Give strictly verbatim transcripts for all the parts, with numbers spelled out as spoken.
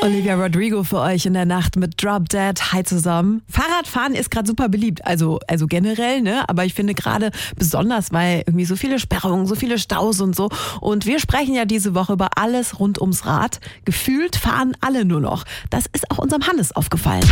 Olivia Rodrigo für euch in der Nacht mit Drop Dead. Hi zusammen. Fahrradfahren ist gerade super beliebt, also, also generell, ne? Aber ich finde gerade besonders, weil irgendwie so viele Sperrungen, so viele Staus und so. Und wir sprechen ja diese Woche über alles rund ums Rad. Gefühlt fahren alle nur noch. Das ist auch unserem Hannes aufgefallen.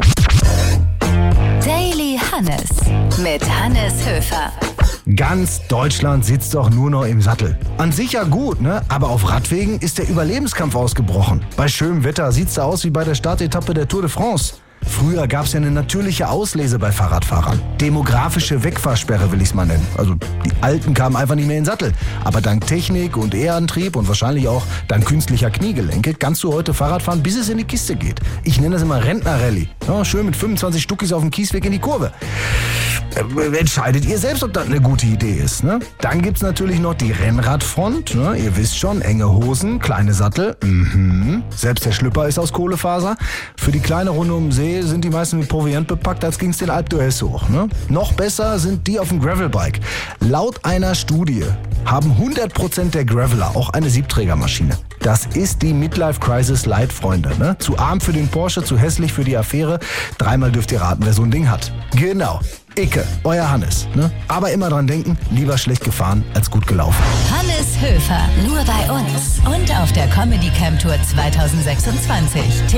Daily Hannes mit Hannes Höfer. Ganz Deutschland sitzt doch nur noch im Sattel. An sich ja gut, ne? Aber auf Radwegen ist der Überlebenskampf ausgebrochen. Bei schönem Wetter sieht's da aus wie bei der Startetappe der Tour de France. Früher gab's ja eine natürliche Auslese bei Fahrradfahrern. Demografische Wegfahrsperre will ich's mal nennen. Also die Alten kamen einfach nicht mehr in den Sattel. Aber dank Technik und E-Antrieb und wahrscheinlich auch dank künstlicher Kniegelenke kannst du heute Fahrrad fahren, bis es in die Kiste geht. Ich nenne das immer Rentner-Rallye. Ja, schön mit fünfundzwanzig Stuckis auf dem Kiesweg in die Kurve. Äh, entscheidet ihr selbst, ob das eine gute Idee ist. Ne? Dann gibt's natürlich noch die Rennradfront. Ne? Ihr wisst schon, enge Hosen, kleine Sattel. Mhm. Selbst der Schlüpper ist aus Kohlefaser. Für die kleine Runde um den See sind die meisten mit Proviant bepackt, als ging's den Alpe d'Huez hoch. Ne? Noch besser sind die auf dem Gravelbike. Laut einer Studie haben hundert Prozent der Graveler auch eine Siebträgermaschine. Das ist die Midlife Crisis Light, Freunde. Ne? Zu arm für den Porsche, zu hässlich für die Affäre. Dreimal dürft ihr raten, wer so ein Ding hat. Genau. Icke, euer Hannes. Ne? Aber immer dran denken, lieber schlecht gefahren als gut gelaufen. Hannes Höfer, nur bei uns und auf der Comedy Camp Tour zwanzig sechsundzwanzig.